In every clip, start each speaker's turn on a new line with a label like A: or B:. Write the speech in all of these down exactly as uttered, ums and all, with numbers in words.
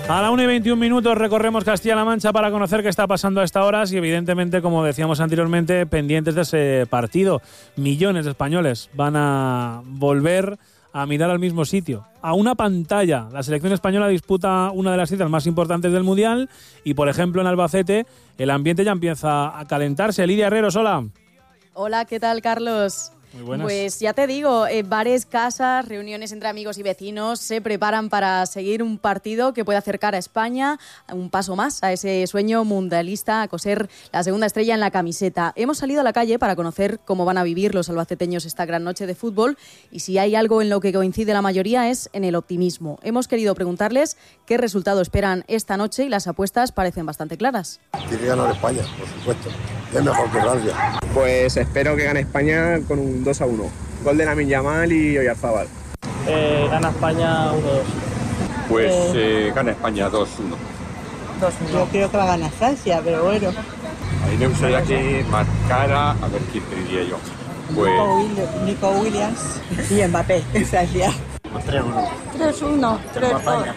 A: A la una y veintiún minutos recorremos Castilla-La Mancha para conocer qué está pasando a esta hora y evidentemente, como decíamos anteriormente, pendientes de ese partido. Millones de españoles van a volver a mirar al mismo sitio, a una pantalla. La selección española disputa una de las citas más importantes del Mundial y, por ejemplo, en Albacete el ambiente ya empieza a calentarse. Lidia Herreros, hola.
B: Hola, ¿qué tal, Carlos?
A: Muy buenas.
B: Pues ya te digo, eh, bares, casas, reuniones entre amigos y vecinos se preparan para seguir un partido que puede acercar a España un paso más a ese sueño mundialista, a coser la segunda estrella en la camiseta. Hemos salido a la calle para conocer cómo van a vivir los albaceteños esta gran noche de fútbol y si hay algo en lo que coincide la mayoría es en el optimismo. Hemos querido preguntarles qué resultado esperan esta noche y las apuestas parecen bastante claras.
C: Tiene que ganar España, por supuesto. Es mejor que Francia.
D: Pues espero que gane España con un dos a uno. Gol de Lamine Yamal y Oyarzabal.
E: Eh, gana España uno dos.
F: Pues eh, gana España dos uno.
G: dos uno. Yo creo que va a ganar Francia, pero bueno.
F: Ahí me gustaría que marcara, a ver quién te diría yo. Pues...
G: Nico, Will, Nico Williams y Mbappé, Francia.
C: tres uno.
G: tres uno. tres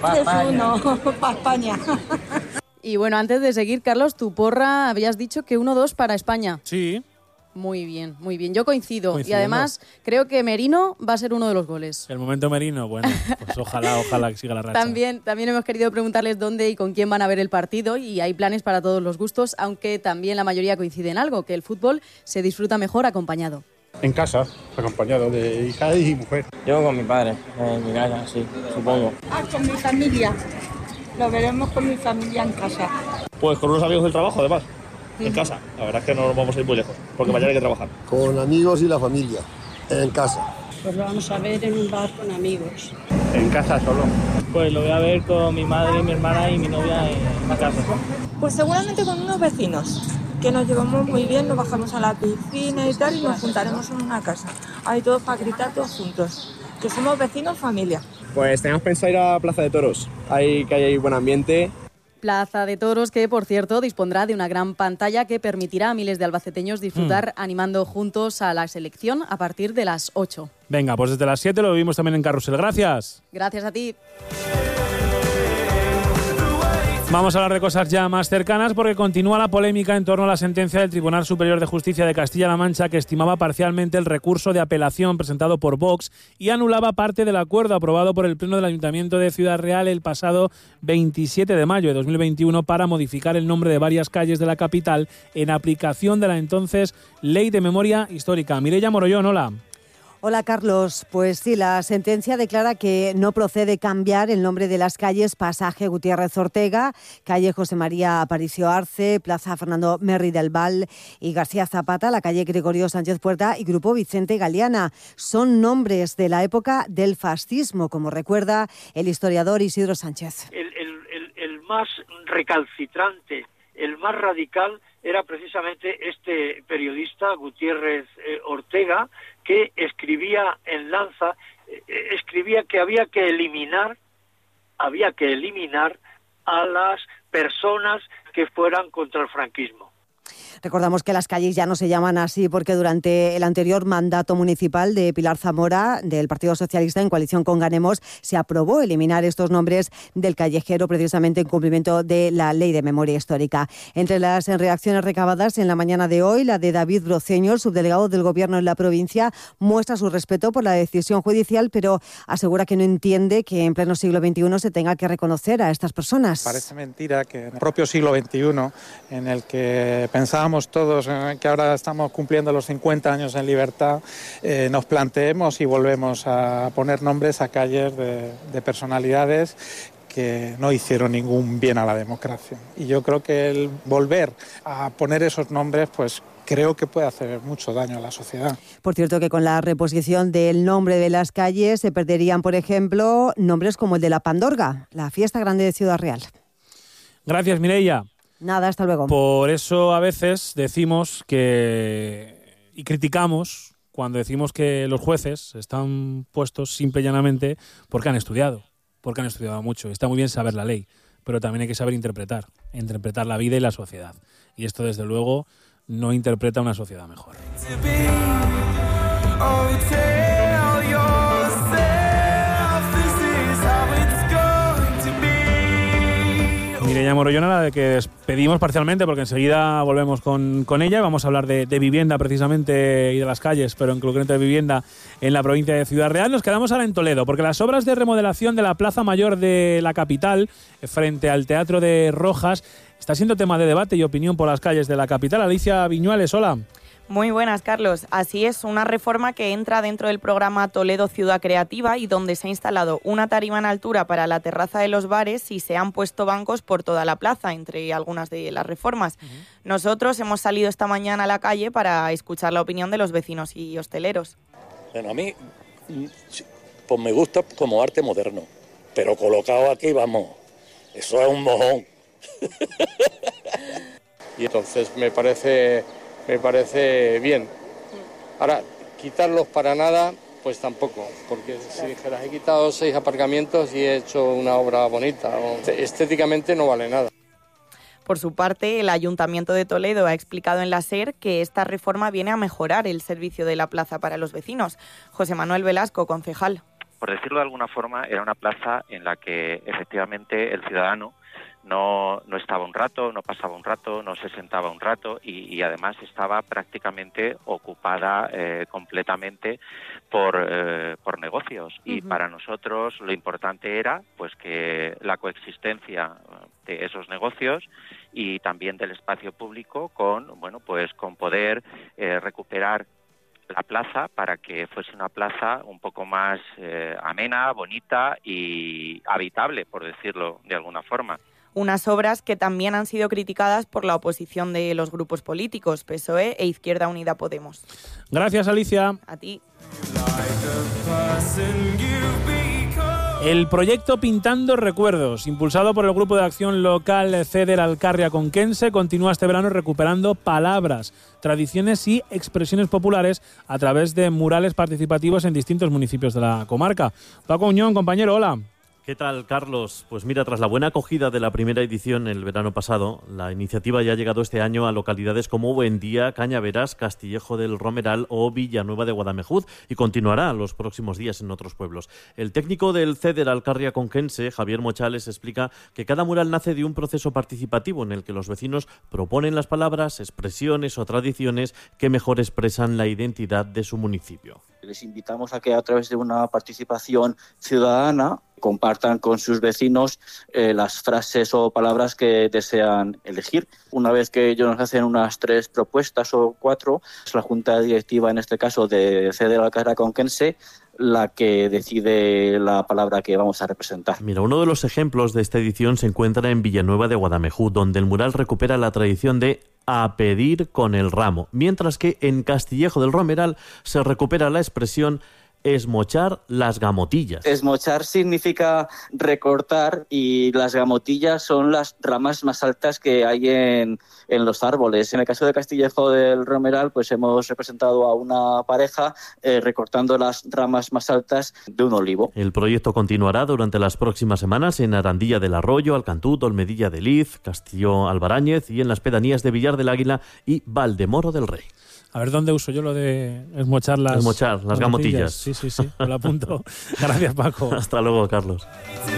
G: uno. Para España.
B: Y bueno, antes de seguir, Carlos, tu porra habías dicho que uno dos para España.
A: Sí.
B: Muy bien, muy bien. Yo coincido. Y
A: Coincidiendo.
B: además creo que Merino va a ser uno de los goles.
A: El momento Merino, bueno, pues ojalá, ojalá que siga la racha.
B: También, también hemos querido preguntarles dónde y con quién van a ver el partido y hay planes para todos los gustos, aunque también la mayoría coincide en algo, que el fútbol se disfruta mejor acompañado.
C: En casa, acompañado de hija y mujer.
E: Yo con mi padre, en mi casa, sí, supongo.
G: Ah, con mi familia. Lo veremos con mi familia en casa.
E: Pues con unos amigos del trabajo, además, en casa. La verdad es que no nos vamos a ir muy lejos, porque mañana hay que trabajar.
C: Con amigos y la familia, en casa.
G: Pues lo vamos a ver en un bar con amigos.
C: En casa solo.
E: Pues lo voy a ver con mi madre, mi hermana y mi novia en la casa.
H: Pues seguramente con unos vecinos, que nos llevamos muy bien, nos bajamos a la piscina y tal y nos juntaremos en una casa. Ahí todos para gritar todos juntos, que somos vecinos familia.
D: Pues tenemos pensado ir a Plaza de Toros. Ahí que hay buen ambiente.
B: Plaza de Toros que, por cierto, dispondrá de una gran pantalla que permitirá a miles de albaceteños disfrutar mm. animando juntos a la selección a partir de las ocho.
A: Venga, pues desde las siete lo vivimos también en Carrusel. Gracias.
B: Gracias a ti.
A: Vamos a hablar de cosas ya más cercanas porque continúa la polémica en torno a la sentencia del Tribunal Superior de Justicia de Castilla-La Mancha que estimaba parcialmente el recurso de apelación presentado por Vox y anulaba parte del acuerdo aprobado por el Pleno del Ayuntamiento de Ciudad Real el pasado veintisiete de mayo de dos mil veintiuno para modificar el nombre de varias calles de la capital en aplicación de la entonces Ley de Memoria Histórica. Mireia Morollón, hola.
I: Hola, Carlos. Pues sí, la sentencia declara que no procede cambiar el nombre de las calles Pasaje Gutiérrez Ortega, calle José María Aparicio Arce, Plaza Fernando Merri del Val y García Zapata, la calle Gregorio Sánchez Puerta y Grupo Vicente Galeana. Son nombres de la época del fascismo, como recuerda el historiador Isidro Sánchez.
J: El, el, el, el más recalcitrante, el más radical era precisamente este periodista, Gutiérrez eh, Ortega, que escribía en Lanza, eh, escribía que había que eliminar, había que eliminar a las personas que fueran contra el franquismo.
I: Recordamos que las calles ya no se llaman así porque durante el anterior mandato municipal de Pilar Zamora, del Partido Socialista, en coalición con Ganemos, se aprobó eliminar estos nombres del callejero precisamente en cumplimiento de la Ley de Memoria Histórica. Entre las reacciones recabadas en la mañana de hoy, la de David Broceño, el subdelegado del Gobierno en la provincia, muestra su respeto por la decisión judicial, pero asegura que no entiende que en pleno siglo veintiuno se tenga que reconocer a estas personas.
K: Parece mentira que en el propio siglo veintiuno, en el que pensábamos todos que ahora estamos cumpliendo los cincuenta años en libertad, eh, nos planteemos y volvemos a poner nombres a calles de, de personalidades que no hicieron ningún bien a la democracia. Y yo creo que el volver a poner esos nombres, pues creo que puede hacer mucho daño a la sociedad. Por cierto, que con la reposición del nombre de las calles se perderían, por ejemplo, nombres como el de la Pandorga, la fiesta grande de Ciudad Real.
A: Gracias, Mireia.
I: Nada, hasta luego.
A: Por eso a veces decimos que y criticamos cuando decimos que los jueces están puestos simple y llanamente porque han estudiado, porque han estudiado mucho. Está muy bien saber la ley, pero también hay que saber interpretar, interpretar la vida y la sociedad. Y esto, desde luego, no interpreta una sociedad mejor. Mireia Morollón, a la de que despedimos parcialmente porque enseguida volvemos con, con ella. Vamos a hablar de, de vivienda precisamente y de las calles, pero en concreto de vivienda en la provincia de Ciudad Real. Nos quedamos ahora en Toledo porque las obras de remodelación de la Plaza Mayor de la capital frente al Teatro de Rojas está siendo tema de debate y opinión por las calles de la capital. Alicia Viñuales, hola.
L: Muy buenas, Carlos. Así es, una reforma que entra dentro del programa Toledo Ciudad Creativa y donde se ha instalado una tarima en altura para la terraza de los bares y se han puesto bancos por toda la plaza, entre algunas de las reformas. Uh-huh. Nosotros hemos salido esta mañana a la calle para escuchar la opinión de los vecinos y hosteleros.
M: Bueno, a mí pues me gusta como arte moderno, pero colocado aquí, vamos, eso es un mojón.
N: Y entonces me parece... Me parece bien. Ahora, quitarlos para nada, pues tampoco, porque si dijeras, he quitado seis aparcamientos y he hecho una obra bonita, estéticamente no vale nada.
L: Por su parte, el Ayuntamiento de Toledo ha explicado en la SER que esta reforma viene a mejorar el servicio de la plaza para los vecinos. José Manuel Velasco, concejal.
O: Por decirlo de alguna forma, era una plaza en la que efectivamente el ciudadano No, no estaba un rato, no pasaba un rato, no se sentaba un rato y, y además estaba prácticamente ocupada eh, completamente por, eh, por negocios. Uh-huh. Y para nosotros lo importante era pues que la coexistencia de esos negocios y también del espacio público con, bueno, pues con poder eh, recuperar la plaza para que fuese una plaza un poco más eh, amena, bonita y habitable, por decirlo de alguna forma.
L: Unas obras que también han sido criticadas por la oposición de los grupos políticos, P S O E e Izquierda Unida Podemos.
A: Gracias, Alicia.
L: A ti.
A: El proyecto Pintando Recuerdos, impulsado por el grupo de acción local Ceder Alcarria Conquense, continúa este verano recuperando palabras, tradiciones y expresiones populares a través de murales participativos en distintos municipios de la comarca. Paco Uñón, compañero, hola.
P: ¿Qué tal, Carlos? Pues mira, tras la buena acogida de la primera edición el verano pasado, la iniciativa ya ha llegado este año a localidades como Buendía, Cañaveras, Castillejo del Romeral o Villanueva de Guadamejuz y continuará los próximos días en otros pueblos. El técnico del Ceder Alcarria Conquense, Javier Mochales, explica que cada mural nace de un proceso participativo en el que los vecinos proponen las palabras, expresiones o tradiciones que mejor expresan la identidad de su municipio.
Q: Les invitamos a que a través de una participación ciudadana compartan con sus vecinos eh, las frases o palabras que desean elegir. Una vez que ellos nos hacen unas tres propuestas o cuatro, es la Junta Directiva, en este caso de Ceder Alcarria Conquense, la que decide la palabra que vamos a representar.
P: Mira, uno de los ejemplos de esta edición se encuentra en Villanueva de Guadamejuz, donde el mural recupera la tradición de a pedir con el ramo, mientras que en Castillejo del Romeral se recupera la expresión esmochar las gamotillas.
Q: Esmochar significa recortar y las gamotillas son las ramas más altas que hay en, en los árboles. En el caso de Castillejo del Romeral, pues hemos representado a una pareja eh, recortando las ramas más altas de un olivo.
P: El proyecto continuará durante las próximas semanas en Arandilla del Arroyo, Alcantut, Olmedilla de Liz, Castillo Albaráñez y en las pedanías de Villar del Águila y Valdemoro del Rey.
A: A ver, ¿dónde uso yo lo de esmochar las...
P: Esmochar, las gamotillas.
A: Sí, sí, sí, me lo apunto. Gracias, Paco.
P: Hasta luego, Carlos.